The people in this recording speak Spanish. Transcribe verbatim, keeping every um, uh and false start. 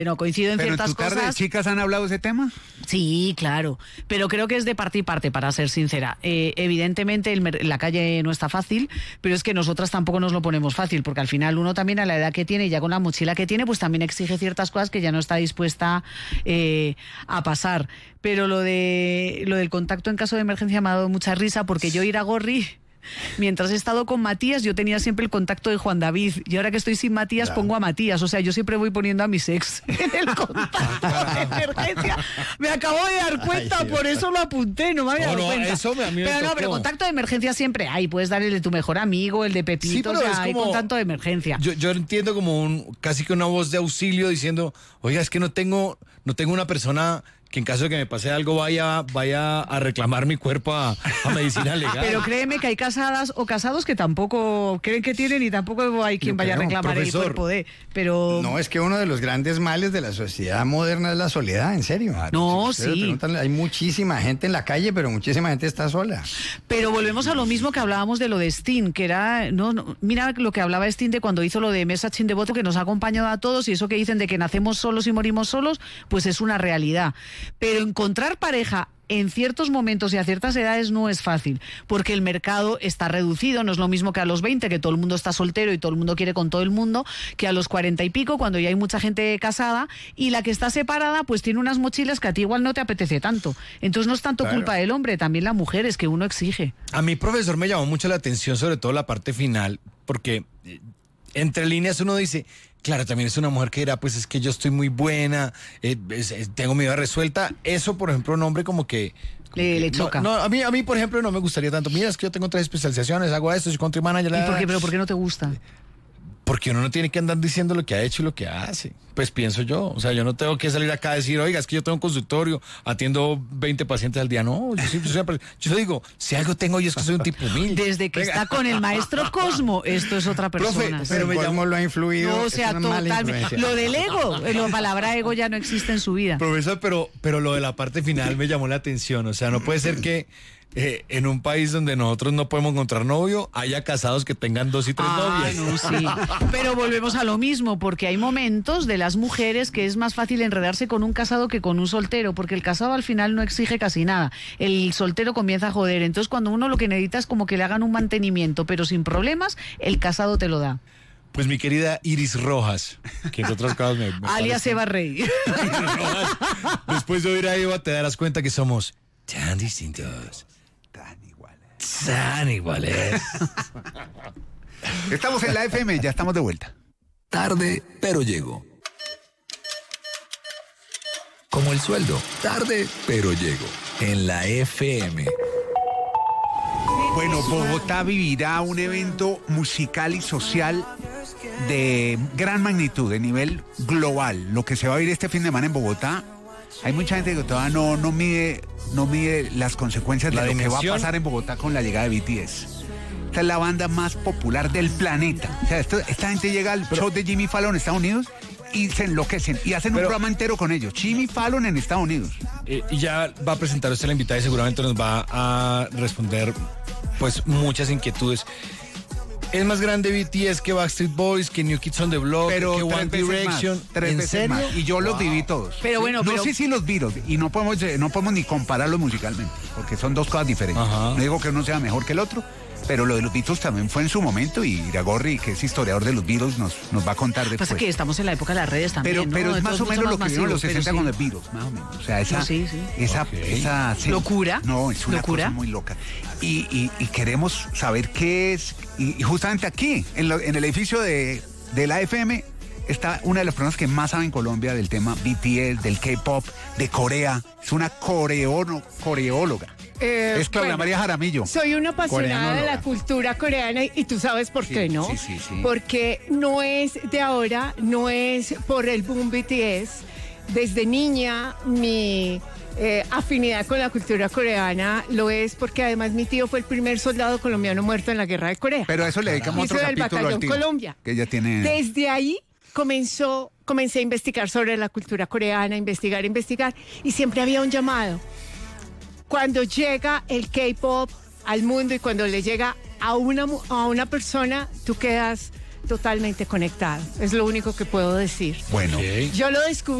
No coincido en ¿Pero ciertas en tu tarde cosas. de chicas han hablado de ese tema? Sí, claro, pero creo que es de parte y parte, para ser sincera. Eh, evidentemente el mer- la calle no está fácil, pero es que nosotras tampoco nos lo ponemos fácil, porque al final uno también a la edad que tiene y ya con la mochila que tiene, pues también exige ciertas cosas que ya no está dispuesta eh, a pasar. Pero lo de lo del contacto en caso de emergencia me ha dado mucha risa, porque yo ir a Gorri... Mientras he estado con Matías, yo tenía siempre el contacto de Juan David. Y ahora que estoy sin Matías, claro, pongo a Matías. O sea, yo siempre voy poniendo a mis ex en el contacto de emergencia. Me acabo de dar cuenta, Ay, por eso lo apunté, no me había no, dado no, cuenta. Eso me, a mí me pero tocó. no, pero contacto de emergencia siempre hay. Puedes dar el de tu mejor amigo, el de Pepito, sí, o sea, hay contacto de emergencia. Yo, yo entiendo como un, casi que una voz de auxilio diciendo, oiga, es que no tengo, no tengo una persona que en caso de que me pase algo vaya, vaya a reclamar mi cuerpo a, a medicina legal. Pero créeme que hay casadas o casados que tampoco creen que tienen y tampoco hay quien Yo vaya creo, a reclamar profesor, el cuerpo de... Pero... No, es que uno de los grandes males de la sociedad moderna es la soledad, en serio. No, si sí. Hay muchísima gente en la calle, pero muchísima gente está sola. Pero volvemos a lo mismo que hablábamos de lo de Sting, que era... no, no Mira lo que hablaba Sting de cuando hizo lo de Message in the Bottle, que nos ha acompañado a todos, y eso que dicen de que nacemos solos y morimos solos, pues es una realidad. Pero encontrar pareja en ciertos momentos y a ciertas edades no es fácil, porque el mercado está reducido. No es lo mismo que a los veinte, que todo el mundo está soltero y todo el mundo quiere con todo el mundo, que a los cuarenta y pico, cuando ya hay mucha gente casada, y la que está separada pues tiene unas mochilas que a ti igual no te apetece tanto. Entonces no es tanto claro. culpa del hombre, también la mujer, es que uno exige. A mí, profesor, me llamó mucho la atención, sobre todo la parte final, porque entre líneas uno dice... Claro, también es una mujer que dirá, pues es que yo estoy muy buena, eh, es, es, tengo mi vida resuelta. Eso, por ejemplo, un hombre como que... Como le, que le choca. No, no, a mí, a mí, por ejemplo, no me gustaría tanto. Mira, es que yo tengo tres especializaciones, hago esto, soy country manager. ¿Y por qué, pero por qué no te gusta? Porque uno no tiene que andar diciendo lo que ha hecho y lo que hace. Pues pienso yo. O sea, yo no tengo que salir acá a decir, oiga, es que yo tengo un consultorio, atiendo veinte pacientes al día. No, yo siempre, siempre yo digo, si algo tengo yo es que soy un tipo humilde. Desde que Venga. Está con el maestro Cosmo, esto es otra persona. Profe, pero me Cosmo lo ha influido. No, o sea, totalmente. Lo del ego, la palabra ego ya no existe en su vida. Profesor, pero, pero lo de la parte final me llamó la atención. O sea, no puede ser que... Eh, en un país donde nosotros no podemos encontrar novio, haya casados que tengan dos y tres ah, novias. No, sí. Pero volvemos a lo mismo, porque hay momentos de las mujeres que es más fácil enredarse con un casado que con un soltero, porque el casado al final no exige casi nada. El soltero comienza a joder. Entonces, cuando uno lo que necesita es como que le hagan un mantenimiento, pero sin problemas, el casado te lo da. Pues mi querida Iris Rojas, que en otros casos me... me alias Eva Rey. Después de oír a Eva te darás cuenta que somos tan distintos. Tan iguales. Estamos en la F M, ya estamos de vuelta. Tarde, pero llego. Como el sueldo, tarde, pero llego. En la F M. Bueno, Bogotá vivirá un evento musical y social de gran magnitud, de nivel global. Lo que se va a vivir este fin de semana en Bogotá, hay mucha gente que todavía no, no mide... no mide las consecuencias de lo que va a pasar en Bogotá con la llegada de B T S. Esta es la banda más popular del planeta. O sea, esto, esta gente llega al Pero, show de Jimmy Fallon en Estados Unidos y se enloquecen y hacen Pero, un programa entero con ellos. Jimmy Fallon en Estados Unidos. Eh, y ya va a presentar usted la invitada y seguramente nos va a responder pues muchas inquietudes. Es más grande B T S que Backstreet Boys, que New Kids on the Block, pero que One Direction. Más, tres ¿En veces serio? Más. Y yo wow. los viví todos. Pero bueno, no pero... sé si los Beatles, y no podemos, no podemos ni compararlos musicalmente, porque son dos cosas diferentes. Ajá. No digo que uno sea mejor que el otro, pero lo de los Beatles también fue en su momento, y Iragorri, que es historiador de los Beatles, nos, nos va a contar después. Pasa que estamos en la época de las redes también, Pero, ¿no? pero es más o menos lo que vieron los sesenta sí. con los Beatles, más o menos. O sea, esa, no, sí, sí. esa, okay. esa sí, locura. No, es una ¿Locura? cosa muy loca. Y, y, y queremos saber qué es, y, y justamente aquí, en, lo, en el edificio de, de la F M, está una de las personas que más sabe en Colombia del tema B T S, del K-pop, de Corea. Es una coreóno, coreóloga. Eh, es Claudia bueno, María Jaramillo. Soy una apasionada de la cultura coreana y, y tú sabes por sí, qué, ¿no? Sí, sí, sí. Porque no es de ahora, no es por el boom B T S. Desde niña mi eh, afinidad con la cultura coreana lo es porque además mi tío fue el primer soldado colombiano muerto en la guerra de Corea. Pero a eso le dedicamos otro del capítulo al tío, Colombia. Que ella tiene... Desde ahí comenzó, comencé a investigar sobre la cultura coreana, investigar, investigar, y siempre había un llamado. Cuando llega el K-pop al mundo y cuando le llega a una, a una persona, tú quedas totalmente conectado. Es lo único que puedo decir. Bueno. Ok. Yo lo descubrí